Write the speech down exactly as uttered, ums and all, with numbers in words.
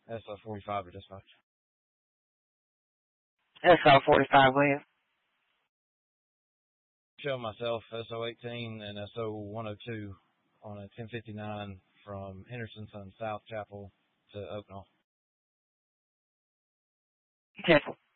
S O forty-five to dispatch. S O forty-five, where? Show myself, S O eighteen and S O one oh two on a ten fifty-nine from Henderson Sun South Chapel to Oaknall. Chapel.